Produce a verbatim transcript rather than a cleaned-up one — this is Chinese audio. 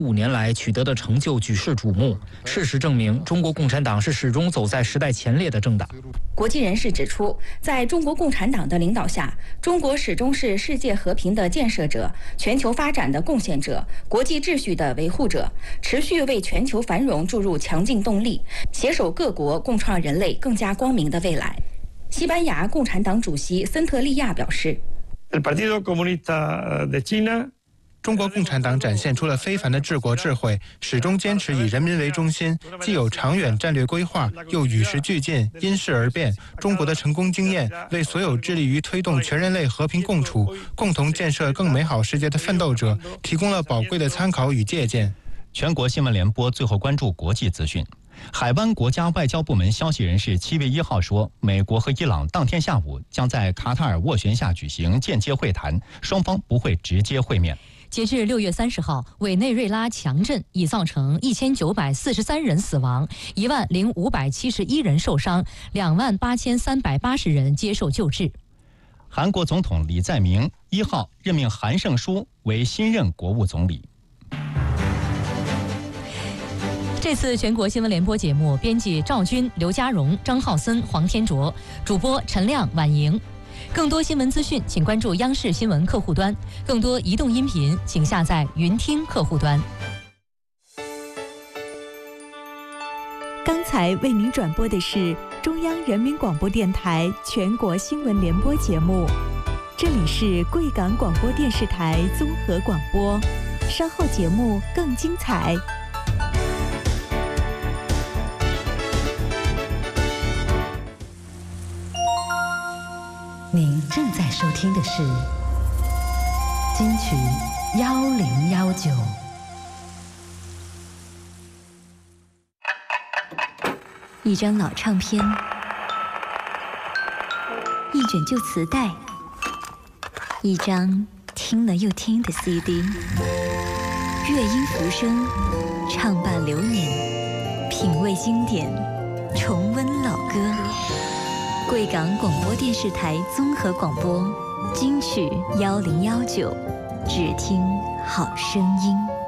五年来取得的成就举世瞩目。事实证明，中国共产党是始终走在时代前列的政党。 国际人士指出，在中国共产党的领导下，中国始终是世界和平的建设者、全球发展的贡献者、国际秩序的维护者，持续为全球繁荣注入强劲动力，携手各国共创人类更加光明的未来。西班牙共产党主席森特利亚表示， 中国共产党展现出了非凡的治国智慧，始终坚持以人民为中心，既有长远战略规划，又与时俱进，因势而变。中国的成功经验为所有致力于推动全人类和平共处、共同建设更美好世界的奋斗者提供了宝贵的参考与借鉴。 全国新闻联播最后关注国际资讯。海湾国家外交部门消息人士七月一号说，美国和伊朗当天下午将在卡塔尔斡旋下举行间接会谈，双方不会直接会面。 截至六月三十号，委内瑞拉强震已造成一千九百四十三人死亡，一万零五百七十一人受伤，两万八千三百八十人接受救治。 韩国总统李在明一号任命韩胜书为新任国务总理。 这次全国新闻联播节目，编辑赵军、刘家荣、张浩森、黄天卓，主播陈亮、婉莹。更多新闻资讯，请关注央视新闻客户端；更多移动音频，请下载云听客户端。 刚才为您转播的是中央人民广播电台全国新闻联播节目，这里是贵港广播电视台综合广播，稍后节目更精彩。 您正在收听的是金曲幺零幺九。 一张老唱片，一卷旧磁带，一张听了又听的 C D， 乐音浮生，唱伴流年，品味经典，重温老歌。贵港广播电视台综合广播，金曲幺零幺九，只听好声音。